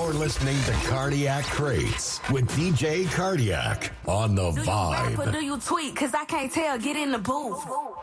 You're listening to Cardiac Crates with DJ Cardiac on The Vibe. Do you rap or do you tweet? Cause I can't tell. Get in the booth.